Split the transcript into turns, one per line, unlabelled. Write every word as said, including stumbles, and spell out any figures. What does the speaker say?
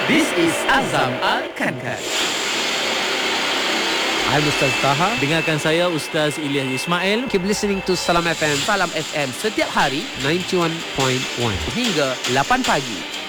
This is Azam Al-Kankan.
I'm Ustaz Taha.
Dengarkan saya Ustaz Ilyas Ismail.
Keep listening to Salam F M.
Salam F M setiap hari
ninety-one point one
hingga lapan pagi.